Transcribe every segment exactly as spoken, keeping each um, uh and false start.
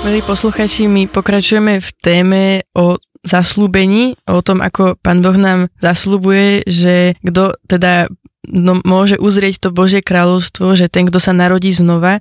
Milí posluchači, my pokračujeme v téme o zasľúbení, o tom, ako Pán Boh nám zasľubuje, že kto teda no, môže uzrieť to Božie kráľovstvo, že ten, kto sa narodí znova.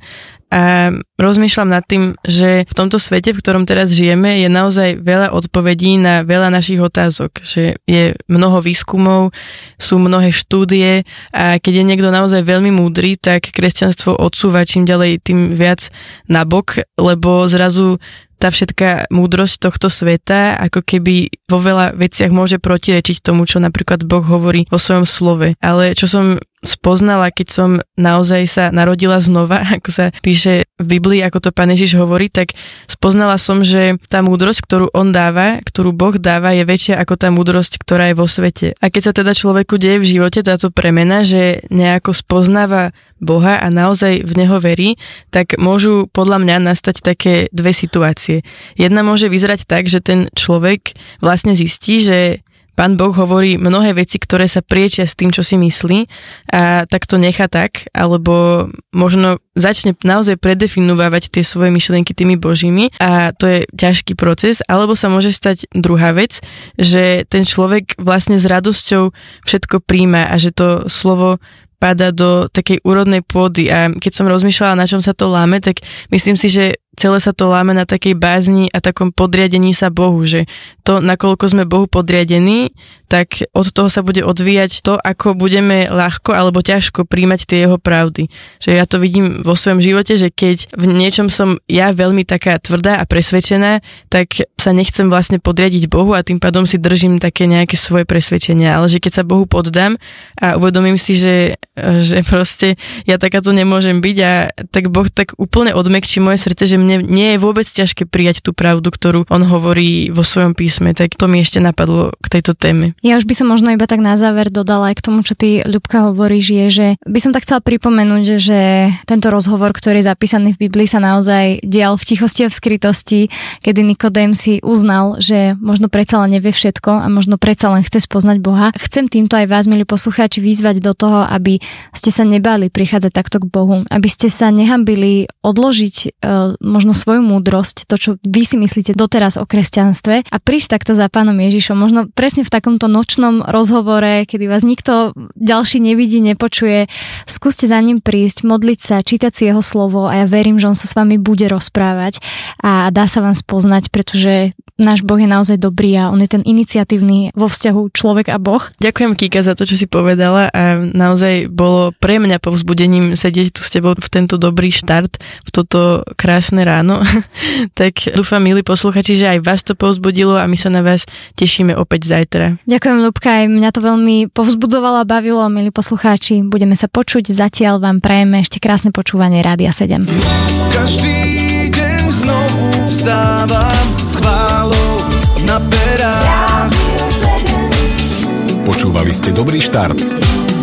A rozmýšľam nad tým, že v tomto svete, v ktorom teraz žijeme, je naozaj veľa odpovedí na veľa našich otázok. Že je mnoho výskumov, sú mnohé štúdie a keď je niekto naozaj veľmi múdry, tak kresťanstvo odsúva čím ďalej tým viac nabok, lebo zrazu tá všetká múdrosť tohto sveta ako keby vo veľa veciach môže protirečiť tomu, čo napríklad Boh hovorí vo svojom slove. Ale čo som spoznala, keď som naozaj sa narodila znova, ako sa píše v Biblii, ako to Pán Ježiš hovorí, tak spoznala som, že tá múdrosť, ktorú on dáva, ktorú Boh dáva, je väčšia ako tá múdrosť, ktorá je vo svete. A keď sa teda človeku deje v živote táto premena, že nejako spoznáva Boha a naozaj v Neho verí, tak môžu podľa mňa nastať také dve situácie. Jedna môže vyzerať tak, že ten človek vlastne zistí, že Pán Boh hovorí mnohé veci, ktoré sa priečia s tým, čo si myslí a tak to nechá tak, alebo možno začne naozaj predefinovávať tie svoje myšlienky tými Božími a to je ťažký proces, alebo sa môže stať druhá vec, že ten človek vlastne s radosťou všetko príjma a že to slovo padá do takej úrodnej pôdy a keď som rozmýšľala, na čom sa to láme, tak myslím si, že celé sa to láme na takej bázni a takom podriadení sa Bohu, že to, nakoľko sme Bohu podriadení, tak od toho sa bude odvíjať to, ako budeme ľahko alebo ťažko príjmať tie jeho pravdy. Že ja to vidím vo svojom živote, že keď v niečom som ja veľmi taká tvrdá a presvedčená, tak sa nechcem vlastne podriadiť Bohu a tým pádom si držím také nejaké svoje presvedčenia, ale že keď sa Bohu poddám a uvedomím si, že, že proste ja takáto nemôžem byť a tak Boh tak úplne odmäkčí moje srdce, že mne nie je vôbec ťažké prijať tú pravdu, ktorú on hovorí vo svojom písme, tak to mi ešte napadlo k tejto téme. Ja už by som možno iba tak na záver dodala aj k tomu, čo ty, Ľubka, hovoríš, je, že by som tak chcela pripomenúť, že tento rozhovor, ktorý je zapísaný v Biblii, sa naozaj dial v tichosti a v skrytosti, kedy Nikodém si uznal, že možno predsa len nevie všetko a možno predsa len chce spoznať Boha. Chcem týmto aj vás, milí poslucháči, vyzvať do toho, aby ste sa nebáli prichádzať takto k Bohu, aby ste sa nehambili odložiť e, možno svoju múdrosť, to, čo vy si myslíte doteraz o kresťanstve a prísť takto za Pánom Ježišom. Možno presne v takomto nočnom rozhovore, kedy vás nikto ďalší nevidí, nepočuje, skúste za ním prísť, modliť sa, čítať si jeho slovo a ja verím, že on sa s vami bude rozprávať a dá sa vám spoznať, pretože náš Boh je naozaj dobrý a on je ten iniciatívny vo vzťahu človek a Boh. Ďakujem, Kika, za to, čo si povedala a naozaj bolo pre mňa povzbudením sedieť tu s tebou v tento dobrý štart, v toto krásne ráno. Tak dúfam, milí posluchači, že aj vás to povzbudilo a my sa na vás tešíme opäť zajtra. Ďakujem, Ľubka, aj mňa to veľmi povzbudzovalo a bavilo, milí poslucháči. Budeme sa počuť, zatiaľ vám prajeme ešte krásne počúvanie Rádia sedem. Každý deň znovu vstávam s chválou na perách. Počúvali ste Dobrý štart.